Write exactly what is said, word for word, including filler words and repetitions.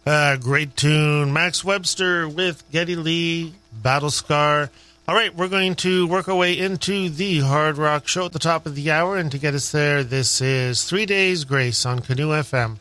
Uh, great tune. Max Webster with Geddy Lee, Battle Scar. All right, we're going to work our way into the Hard Rock Show at the top of the hour. And to get us there, this is Three Days Grace on Canoe F M.